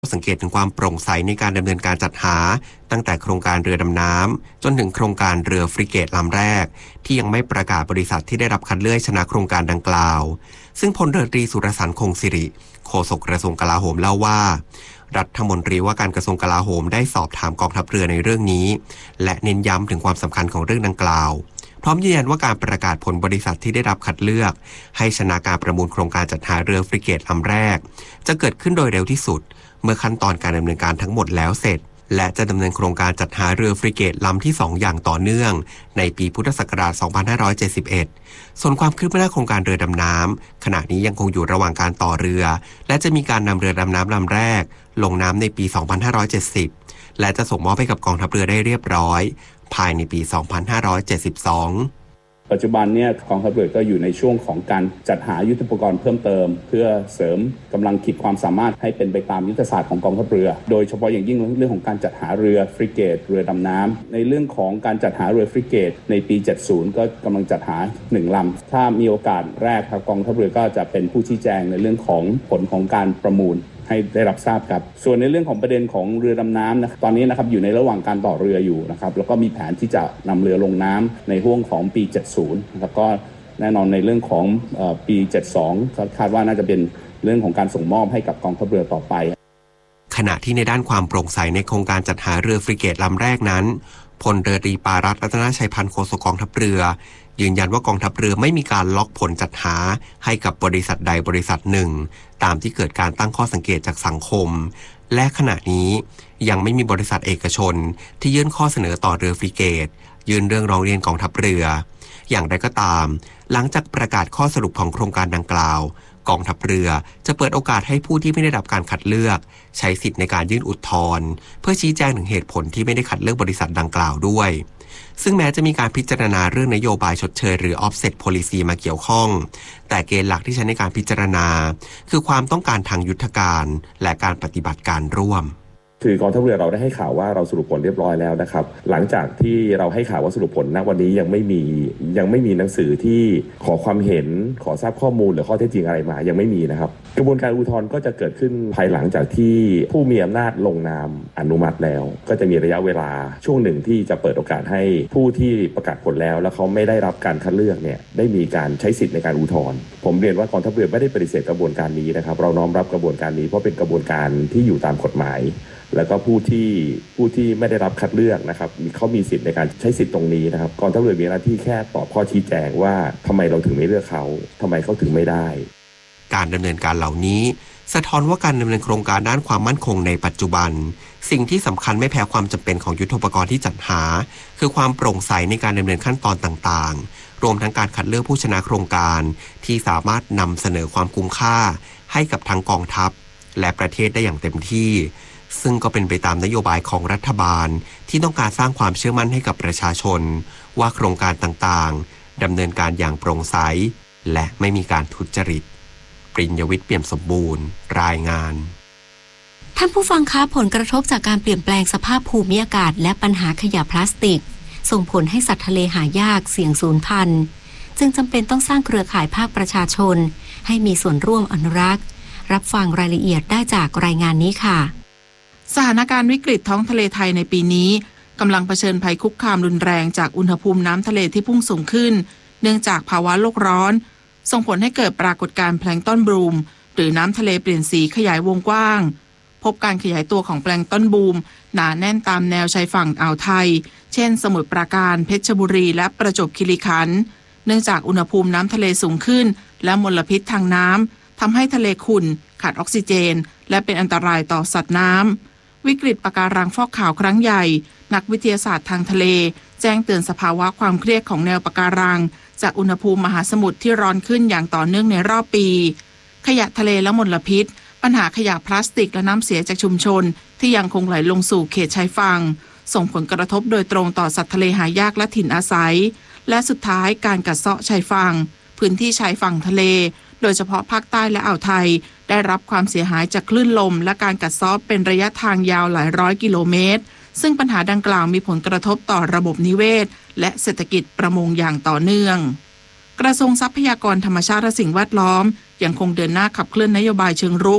สังเกตถึงความโปร่งใสในการดำเนินการจัดหาตั้งแต่โครงการเรือดำน้ำจนถึงโครงการเรือฟริเกตลำแรกที่ยังไม่ประกาศบริษัทที่ได้รับคัดเลือกชนะโครงการดังกล่าวซึ่งพลเรือตรีสุรสันต์คงสิริโฆษกกระทรวงกลาโหมเล่าว่ารัฐมนตรีว่าการกระทรวงกลาโหมได้สอบถามกองทัพเรือในเรื่องนี้และเน้นย้ำถึงความสำคัญของเรื่องดังกล่าวพร้อมยืนยันว่าการประกาศผลบริษัทที่ได้รับคัดเลือกให้ชนะการประมูลโครงการจัดหาเรือฟริเกตลำแรกจะเกิดขึ้นโดยเร็วที่สุดเมื่อขั้นตอนการดำเนินการทั้งหมดแล้วเสร็จและจะดำเนินโครงการจัดหาเรือฟริเกตลำที่2อย่างต่อเนื่องในปีพุทธศักราช 2571 ส่วนความคืบหน้าโครงการเรือดำน้ำขณะนี้ยังคงอยู่ระหว่างการต่อเรือและจะมีการนำเรือดำน้ำลำแรกลงน้ำในปี 2570 และจะส่งมอบให้กับกองทัพเรือได้เรียบร้อยภายในปี 2572 ปัจจุบันเนี่ยกองทัพเรือก็อยู่ในช่วงของการจัดหายุทโธปกรณ์เพิ่มเติมเพื่อเสริมกำลังขีดความสามารถให้เป็นไปตามยุทธศาสตร์ของกองทัพเรือโดยเฉพาะอย่างยิ่งเรื่องของการจัดหาเรือฟริเกตเรือดำน้ำในเรื่องของการจัดหาเรือฟริเกตในปี 70 ก็กำลังจัดหา1ลำถ้ามีโอกาสแรกครับกองทัพเรือก็จะเป็นผู้ชี้แจงในเรื่องของผลของการประมูลให้ได้รับทราบครับส่วนในเรื่องของประเด็นของเรือดำน้ำนะตอนนี้นะครับอยู่ในระหว่างการต่อเรืออยู่นะครับแล้วก็มีแผนที่จะนำเรือลงน้ำในห่วงของปี 70 นะครับก็แน่นอนในเรื่องของปี 72 คาดว่าน่าจะเป็นเรื่องของการส่งมอบให้กับกองทัพเรือต่อไปขณะที่ในด้านความโปร่งใสในโครงการจัดหาเรือฟริเกตลำแรกนั้นพลเรือตรีปารัตน์ รัตนชัยพันธ์โฆษกกองทัพเรือยืนยันว่ากองทัพเรือไม่มีการล็อกผลจัดหาให้กับบริษัทใดบริษัทหนึ่งตามที่เกิดการตั้งข้อสังเกตจากสังคมและขณะนี้ยังไม่มีบริษัทเอกชนที่ยื่นข้อเสนอต่อเรือฟริเกตยื่นเรื่องร้องเรียนกองทัพเรืออย่างไรก็ตามหลังจากประกาศข้อสรุปของโครงการดังกล่าวกองทัพเรือจะเปิดโอกาสให้ผู้ที่ไม่ได้รับการคัดเลือกใช้สิทธิในการยื่นอุทธรณ์เพื่อชี้แจงถึงเหตุผลที่ไม่ได้คัดเลือกบริษัทดังกล่าวด้วยซึ่งแม้จะมีการพิจารณาเรื่องนโยบายชดเชยหรือ offset policy มาเกี่ยวข้องแต่เกณฑ์หลักที่ใช้ในการพิจารณาคือความต้องการทางยุทธการและการปฏิบัติการร่วมคือกองทัพเรือเราได้ให้ข่าวว่าเราสรุปผลเรียบร้อยแล้วนะครับหลังจากที่เราให้ข่าวว่าสรุปผลณวันนี้ยังไม่มีหนังสือที่ขอความเห็นขอทราบข้อมูลหรือข้อเท็จจริงอะไรมายังไม่มีนะครับกระบวนการอุทธรณ์ก็จะเกิดขึ้นภายหลังจากที่ผู้มีอำนาจลงนามอนุมัติแล้วก็จะมีระยะเวลาช่วงหนึ่งที่จะเปิดโอกาสให้ผู้ที่ประกาศผลแล้วเขาไม่ได้รับการคัดเลือกเนี่ยได้มีการใช้สิทธิ์ในการอุทธรณ์ผมเรียนว่ากองทัพเรือไม่ได้ปฏิเสธกระบวนการนี้นะครับเราน้อมรับกระบวนการนี้เพราะเป็นกระบวนการที่อยู่ตามกฎหมายแล้วก็ผู้ที่ไม่ได้รับคัดเลือกนะครับเขามีสิทธิ์ในการใช้สิทธิ์ตรงนี้นะครับกองทัพเรือมีหน้าที่แค่ตอบข้อชี้แจงว่าทำไมเราถึงไม่เลือกเขาทำไมเขาถึงไม่ได้การดำเนินการเหล่านี้สะท้อนว่าการดำเนินโครงการด้านความมั่นคงในปัจจุบันสิ่งที่สำคัญไม่แพ้ความจำเป็นของยุทโธปกรณ์ที่จัดหาคือความโปร่งใสในการดำเนินขั้นตอนต่างๆรวมทั้งการคัดเลือกผู้ชนะโครงการที่สามารถนำเสนอความคุ้มค่าให้กับทั้งกองทัพและประเทศได้อย่างเต็มที่ซึ่งก็เป็นไปตามนโยบายของรัฐบาลที่ต้องการสร้างความเชื่อมั่นให้กับประชาชนว่าโครงการต่างๆดำเนินการอย่างโปร่งใสและไม่มีการทุจริตปริญญวิทย์ เปี่ยมสมบูรณ์รายงานท่านผู้ฟังคะผลกระทบจากการเปลี่ยนแปลงสภาพภูมิอากาศและปัญหาขยะพลาสติกส่งผลให้สัตว์ทะเลหายากเสี่ยงสูญพันธุ์จึงจำเป็นต้องสร้างเครือข่ายภาคประชาชนให้มีส่วนร่วมอนุรักษ์รับฟังรายละเอียดได้จากรายงานนี้ค่ะสถานการณ์วิกฤตท้องทะเลไทยในปีนี้กำลังเผชิญภัยคุกคามรุนแรงจากอุณหภูมิน้ำทะเลที่พุ่งสูงขึ้นเนื่องจากภาวะโลกร้อนส่งผลให้เกิดปรากฏการณ์แพลงก์ตอนบลูมหรือน้ำทะเลเปลี่ยนสีขยายวงกว้างพบการขยายตัวของแพลงก์ตอนบลูมหนาแน่นตามแนวชายฝั่งอ่าวไทยเช่นสมุทรปราการเพชรบุรีและประจวบคีรีขันธ์เนื่องจากอุณหภูมิน้ำทะเลสูงขึ้นและมลพิษทางน้ำทำให้ทะเลขุ่นขาดออกซิเจนและเป็นอันตรายต่อสัตว์น้ำวิกฤตปะการังฟอกขาวครั้งใหญ่นักวิทยาศาสตร์ทางทะเลแจ้งเตือนสภาวะความเครียดของแนวปะการังจากอุณหภูมิมหาสมุทรที่ร้อนขึ้นอย่างต่อเนื่องในรอบปีขยะทะเลและมลพิษปัญหาขยะพลาสติกและน้ำเสียจากชุมชนที่ยังคงไหลลงสู่เขตชายฝั่งส่งผลกระทบโดยตรงต่อสัตว์ทะเลหายากและถิ่นอาศัยและสุดท้ายการกัดเซาะชายฝั่งพื้นที่ชายฝั่งทะเลโดยเฉพาะภาคใต้และอ่าวไทยได้รับความเสียหายจากคลื่นลมและการกัดเซาะเป็นระยะทางยาวหลายร้อยกิโลเมตรซึ่งปัญหาดังกล่าวมีผลกระทบต่อระบบนิเวศและเศรษฐกิจประมงอย่างต่อเนื่องกระทรวงทรัพยากรธรรมชาติและสิ่งแวดล้อมยังคงเดินหน้าขับเคลื่อนนโยบายเชิงรุก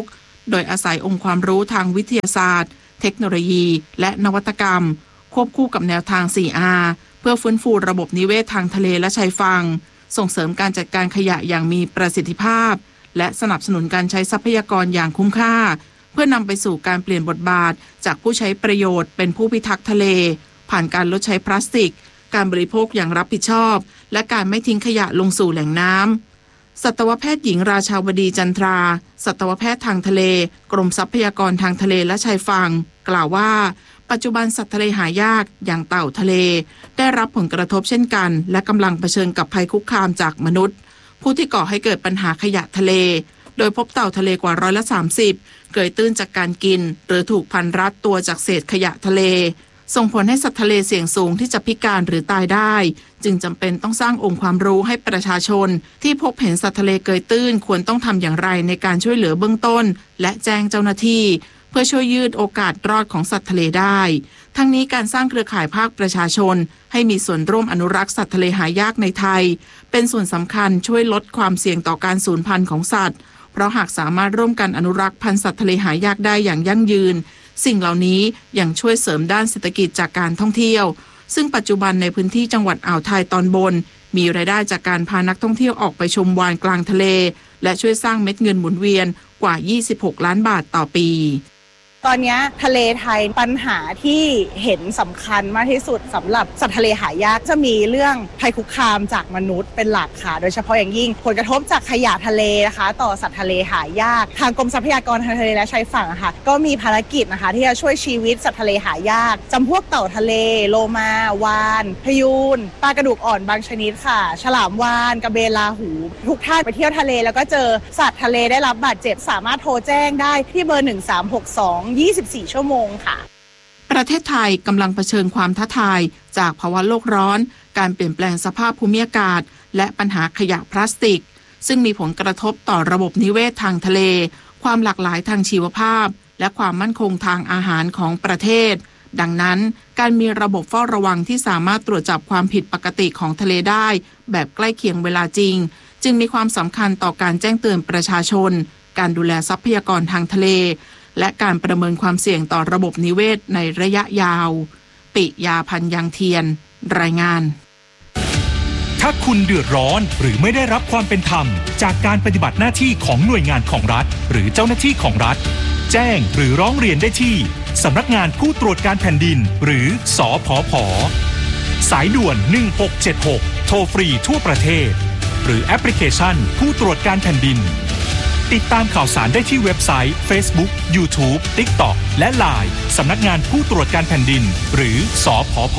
โดยอาศัยองค์ความรู้ทางวิทยาศาสตร์เทคโนโลยีและนวัตกรรมควบคู่กับแนวทาง 4R เพื่อฟื้นฟูระบบนิเวศทางทะเลและชายฝั่งส่งเสริมการจัดการขยะอย่างมีประสิทธิภาพและสนับสนุนการใช้ทรัพยากรอย่างคุ้มค่าเพื่อนำไปสู่การเปลี่ยนบทบาทจากผู้ใช้ประโยชน์เป็นผู้พิทักษ์ทะเลผ่านการลดใช้พลาสติกการบริโภคอย่างรับผิดชอบและการไม่ทิ้งขยะลงสู่แหล่งน้ำสัตวแพทย์หญิงราชาวดีจันทราสัตวแพทย์ทางทะเลกรมทรัพยากรทางทะเลและชายฝั่งกล่าวว่าปัจจุบันสัตว์ทะเลหายากอย่างเต่าทะเลได้รับผลกระทบเช่นกันและกำลังเผชิญกับภัยคุกคามจากมนุษย์ผู้ที่ก่อให้เกิดปัญหาขยะทะเลโดยพบเต่าทะเลกว่า30%เกยตื้นจากการกินหรือถูกพันรัดตัวจากเศษขยะทะเลส่งผลให้สัตว์ทะเลเสี่ยงสูงที่จะพิการหรือตายได้จึงจำเป็นต้องสร้างองค์ความรู้ให้ประชาชนที่พบเห็นสัตว์ทะเลเกยตื้นควรต้องทำอย่างไรในการช่วยเหลือเบื้องต้นและแจ้งเจ้าหน้าที่เพื่อช่วยยืดโอกาสรอดของสัตว์ทะเลได้ทั้งนี้การสร้างเครือข่ายภาคประชาชนให้มีส่วนร่วมอนุรักษ์สัตว์ทะเลหายากในไทยเป็นส่วนสำคัญช่วยลดความเสี่ยงต่อการสูญพันธุ์ของสัตว์เพราะหากสามารถร่วมกันอนุรักษ์พันธุ์สัตว์ทะเลหายากได้อย่างยั่งยืนสิ่งเหล่านี้ยังช่วยเสริมด้านเศรษฐกิจจากการท่องเที่ยวซึ่งปัจจุบันในพื้นที่จังหวัดอ่าวไทยตอนบนมีรายได้จากการพานักท่องเที่ยวออกไปชมวาฬกลางทะเลและช่วยสร้างเม็ดเงินหมุนเวียนกว่า26ล้านบาทต่อปีตอนนี้ทะเลไทยปัญหาที่เห็นสำคัญมากที่สุดสำหรับสัตว์ทะเลหายากจะมีเรื่องภัยคุกคามจากมนุษย์เป็นหลักค่ะโดยเฉพาะอย่างยิ่งผลกระทบจากขยะทะเลนะคะต่อสัตว์ทะเลหายากทางกรมทรัพยากรทางทะเลและชายฝั่งค่ะก็มีภารกิจนะคะที่จะช่วยชีวิตสัตว์ทะเลหายากจำพวกเต่าทะเลโลมาวาฬพยูนปลากระดูกอ่อนบางชนิดค่ะฉลามวาฬกระเบนลาหูทุกท่านไปเที่ยวทะเลแล้วก็เจอสัตว์ทะเลได้รับบาดเจ็บสามารถโทรแจ้งได้ที่เบอร์1362 24 ชั่วโมงค่ะประเทศไทยกำลังเผชิญความท้าทายจากภาวะโลกร้อนการเปลี่ยนแปลงสภาพภูมิอากาศและปัญหาขยะพลาสติกซึ่งมีผลกระทบต่อระบบนิเวศทางทะเลความหลากหลายทางชีวภาพและความมั่นคงทางอาหารของประเทศดังนั้นการมีระบบเฝ้าระวังที่สามารถตรวจจับความผิดปกติของทะเลได้แบบใกล้เคียงเวลาจริงจึงมีความสำคัญต่อการแจ้งเตือนประชาชนการดูแลทรัพยากรทางทะเลและการประเมินความเสี่ยงต่อระบบนิเวศในระยะยาวปิยาพันธ์ยังเทียนรายงานถ้าคุณเดือดร้อนหรือไม่ได้รับความเป็นธรรมจากการปฏิบัติหน้าที่ของหน่วยงานของรัฐหรือเจ้าหน้าที่ของรัฐแจ้งหรือร้องเรียนได้ที่สำนักงานผู้ตรวจการแผ่นดินหรือสผผ.สายด่วน1676โทรฟรีทั่วประเทศหรือแอปพลิเคชันผู้ตรวจการแผ่นดินติดตามข่าวสารได้ที่เว็บไซต์ Facebook YouTube TikTok และ LINE สำนักงานผู้ตรวจการแผ่นดินหรือสผผ.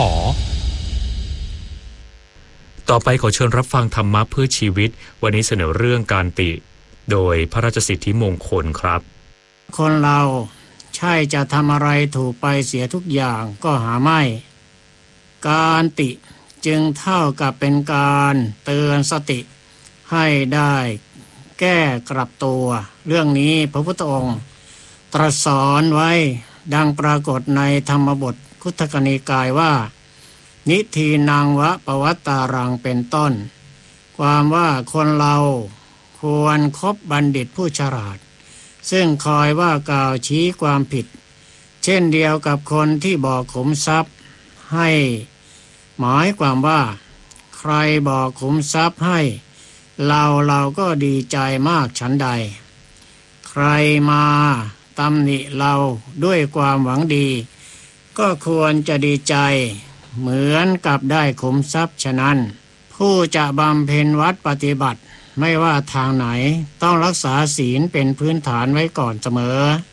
ต่อไปขอเชิญรับฟังธรรมะเพื่อชีวิตวันนี้เสนอเรื่องการติโดยพระราชสิทธิมงคลครับคนเราใช่จะทำอะไรถูกไปเสียทุกอย่างก็หาไม่การติจึงเท่ากับเป็นการเตือนสติให้ได้แก้กลับตัวเรื่องนี้พระพุทธองค์ตรัสสอนไว้ดังปรากฏในธรรมบทคุตกนิกายว่านิทีนังวะปวัตตารังเป็นต้นความว่าคนเราควรคบบัณฑิตผู้ฉลาดซึ่งคอยว่ากล่าวชี้ความผิดเช่นเดียวกับคนที่บอกขุมทรัพย์ให้หมายความว่าใครบอกขุมทรัพย์ให้เราก็ดีใจมากฉันใดใครมาตำหนิเราด้วยความหวังดีก็ควรจะดีใจเหมือนกับได้ขุมทรัพย์ฉะนั้นผู้จะบำเพ็ญวัดปฏิบัติไม่ว่าทางไหนต้องรักษาศีลเป็นพื้นฐานไว้ก่อนเสมอ